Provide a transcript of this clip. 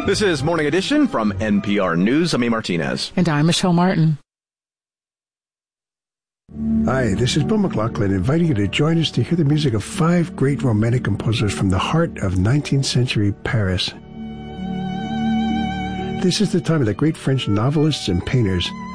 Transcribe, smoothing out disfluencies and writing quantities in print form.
This is Morning Edition from NPR News. I'm A. Martinez. And I'm Michelle Martin. Hi, this is Bill McLaughlin inviting you to join us to hear the music of 5 great romantic composers from the heart of 19th century Paris. This is the time of the great French novelists and painters